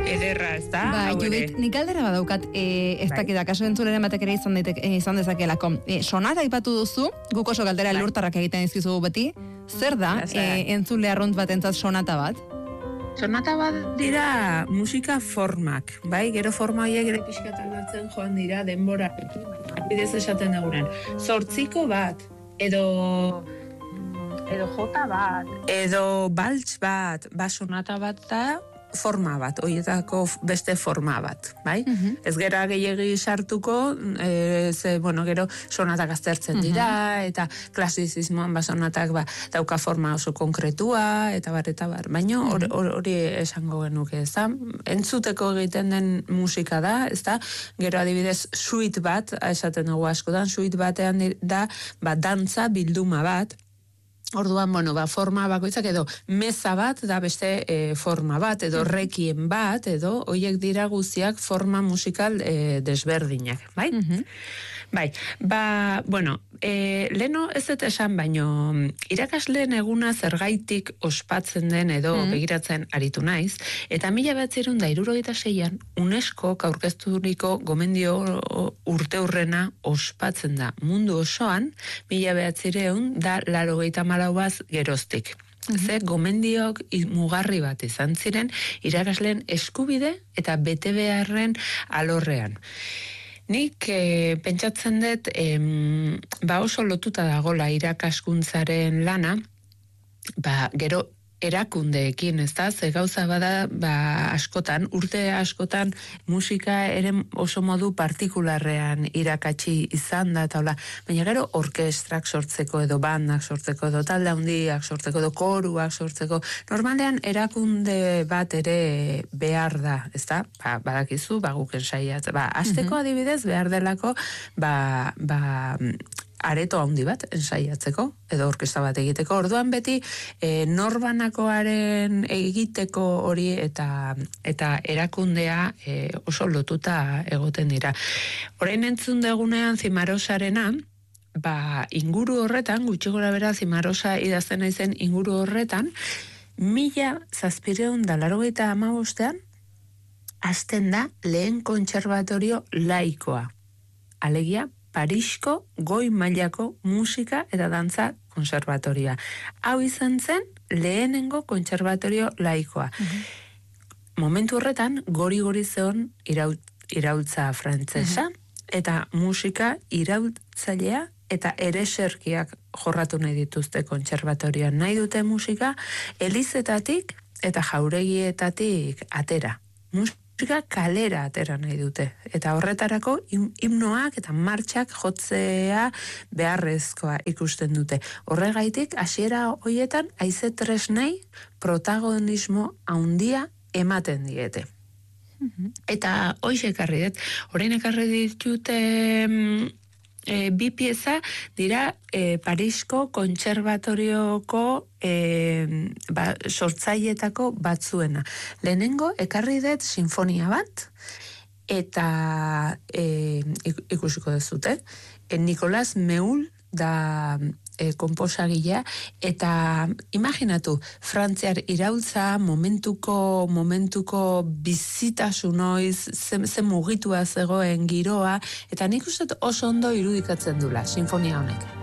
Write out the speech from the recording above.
ederra, ez da? Ba, Judit, nik galdera badaukat, ez dakit, akaso entzuleren batek ere izan dezakelako. Sonata aipatu duzu, guk oso galdera lurtarrak egiten dizkizu beti, zer da entzule arrunt bat entzat sonata bat? Sonata bat dira musika formak, bai? Gero forma horiek ere pixkat aldatzen joan dira denbora. Bidez esaten dugunen. 8 bat, edo jota bat, edo baltz bat, sonata bat da forma bat, horietako beste forma bat, bai? Ez gera gehiagi sartuko, gero sonatak aztertzen dira, eta klasizismoan sonatak dauka forma oso konkretua, eta bar. Baina hori esango genuke, ez da? Entzuteko egiten den musika da, ez da? Gero adibidez, suite bat, esaten dugu askotan, suite batean da, dantza bilduma bat, orduan, forma bakoitzak edo meza bat da beste forma bat, edo rekien bat, edo hoiek dira guztiak forma musikal desberdinak, bai? Bai, leno ez dut esan, baino irakasleen eguna zergaitik ospatzen den edo begiratzen aritu naiz, eta 1976an UNESCO aurkezturiko gomendio urteurrena ospatzen da mundu osoan, 1984 geroztik. Ze gomendiok mugarri bat izan ziren irakasleen eskubide eta betebeharren alorrean. Nik pentsatzen dut oso lotuta dagola irakaskuntzaren lana, gero erakundeekin, ez da? Ze gauza bada, urte askotan musika ere oso modu partikularrean irakatsi izan da, eta baina gero orkestrak sortzeko, edo bandak sortzeko, edo talde handiak sortzeko, edo koruak sortzeko, normalean erakunde bat ere behar da, ez da? Badakizu, guk ensaiatzen, hasteko adibidez behar delako, areto handi bat ensaiatzeko, edo orkesta bat egiteko. Orduan beti norbanakoaren egiteko hori eta erakundea oso lotuta egoten dira. Orain entzun degunean Zimarosarena, inguru horretan, gutxi gora bera Zimarosa idazten naizen inguru horretan, 1785 hasten da lehen kontserbatorio laikoa. Alegia, Parisko goi mailako musika eta dantza konservatoria. Hau izan zen lehenengo kontserbatorio laikoa. Momentu horretan, gori zeon iraultza frantsesa eta musika iraultzailea eta ereserkiak jorratu nahi dituzte kontserbatorioan. Nahi dute musika elizetatik eta jauregietatik atera. Musika kalera atera nahi dute. Eta horretarako himnoak eta martxak jotzea beharrezkoa ikusten dute. Horregaitik, hasiera hoietan, haize tresnei protagonismo handia ematen diete. Eta hoxe ekarri dut. Orain ekarri ditute bi pieza dira Parisko kontserbatorioko sortzailetako batzuena. Lehenengo ekarri dut sinfonia bat, eta ikusiko dezute. Nicolas Meul da konposagilea, eta imaginatu, Frantziar iraultza momentuko bizitasun noiz, ze mugitua zegoen giroa, eta nik uste oso ondo irudikatzen dula sinfonia honek.